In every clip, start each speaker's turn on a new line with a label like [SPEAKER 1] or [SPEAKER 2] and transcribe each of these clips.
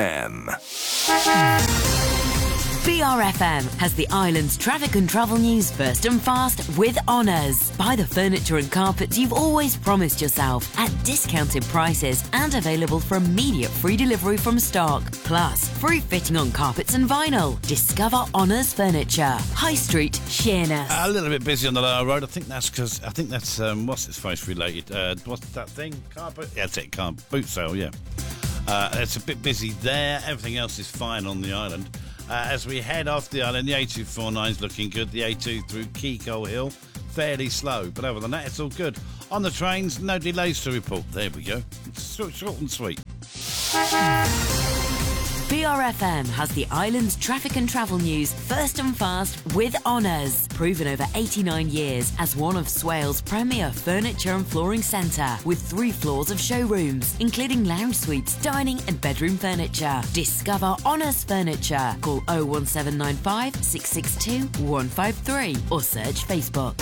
[SPEAKER 1] BRFM.
[SPEAKER 2] BRFM has the island's traffic and travel news first and fast with Honours. Buy the furniture and carpets you've always promised yourself at discounted prices and available for immediate free delivery from stock. Plus, free fitting on carpets and vinyl. Discover Honours Furniture. High Street, Sheerness.
[SPEAKER 3] A little bit busy on the lower road. I think that's what's its face related. What's that thing? Carpet? Yeah, that's it. Boot sale, yeah. It's a bit busy there. Everything else is fine on the island. As we head off the island, the A249 is looking good. The A2 through Kiko Hill, fairly slow. But other than that, it's all good. On the trains, no delays to report. There we go. It's short and sweet.
[SPEAKER 2] BRFM has the island's traffic and travel news first and fast with Honours. Proven over 89 years as one of Swale's premier furniture and flooring centre with 3 floors of showrooms, including lounge suites, dining and bedroom furniture. Discover Honours Furniture. Call 01795 662 153 or search Facebook.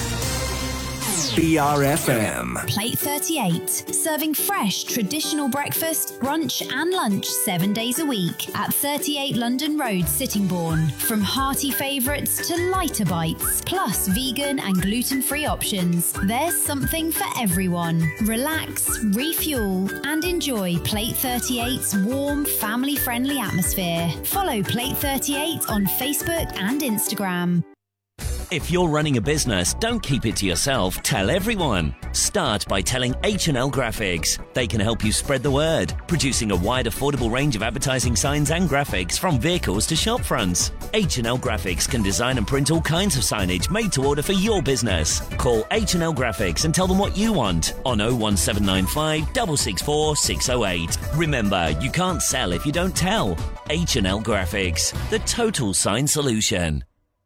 [SPEAKER 1] BRFM.
[SPEAKER 4] Plate 38, serving fresh traditional breakfast, brunch and lunch 7 days a week at 38 London Road, Sittingbourne. From hearty favourites to lighter bites, plus vegan and gluten-free options, there's something for everyone. Relax, refuel and enjoy Plate 38's warm, family-friendly atmosphere. Follow Plate 38 on Facebook and Instagram.
[SPEAKER 5] If you're running a business, don't keep it to yourself. Tell everyone. Start by telling H&L Graphics. They can help you spread the word, producing a wide, affordable range of advertising signs and graphics from vehicles to shop fronts. H&L Graphics can design and print all kinds of signage made to order for your business. Call H&L Graphics and tell them what you want on 01795 664 608. Remember, you can't sell if you don't tell. H&L Graphics, the total sign solution.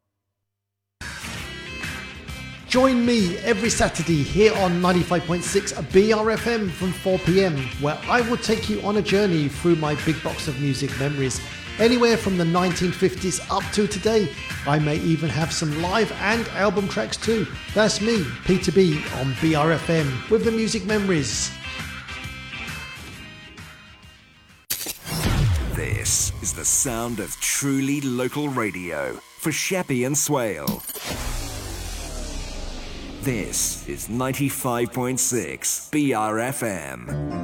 [SPEAKER 6] Join me every Saturday here on 95.6 BRFM from 4 p.m, where I will take you on a journey through my big box of music memories. Anywhere from the 1950s up to today. I may even have some live and album tracks too. That's me, Peter B, on BRFM with the music memories.
[SPEAKER 1] This is the sound of truly local radio for Sheppey and Swale. This is 95.6 BRFM.